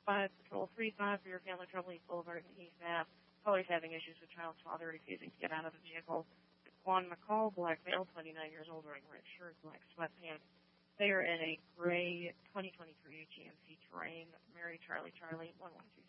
Patrol 35 for your family trouble. East Boulevard and East Ave. Always having issues with child's father refusing to get out of the vehicle. Juan McCall, black male, 29 years old, wearing red shirt, black sweatpants. They are in a gray 2023 GMC Terrain. Mary Charlie Charlie 112.